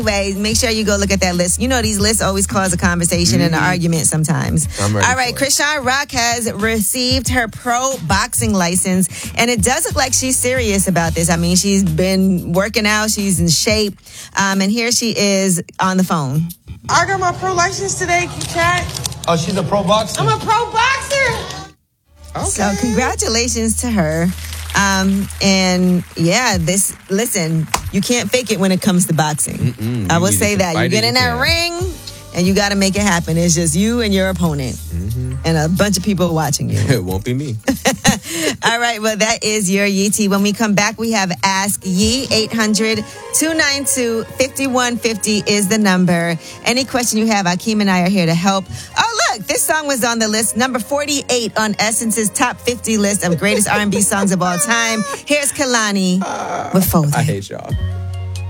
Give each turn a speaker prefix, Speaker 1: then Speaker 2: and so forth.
Speaker 1: Anyway, make sure you go look at that list. You know, these lists always cause a conversation and an argument sometimes. All right, Krishan Rock has received her pro boxing license, and it does look like she's serious about this. I mean, she's been working out, she's in shape, and here she is on the phone.
Speaker 2: I got my pro license today, Kat.
Speaker 3: Oh, she's a pro boxer?
Speaker 2: I'm a pro boxer.
Speaker 1: Okay. So congratulations to her. And yeah, listen, you can't fake it when it comes to boxing. I will say that. You get in that ring and you got to make it happen. It's just you and your opponent and a bunch of people watching you.
Speaker 4: It won't be me.
Speaker 1: All right, well, that is your Yee Tea. When we come back, we have Ask Yee. 800-292-5150 is the number. Any question you have, Akeem and I are here to help. Oh, look, this song was on the list, number 48 on Essence's top 50 list of greatest R&B songs of all time. Here's Kehlani with Folded.
Speaker 4: I hate y'all.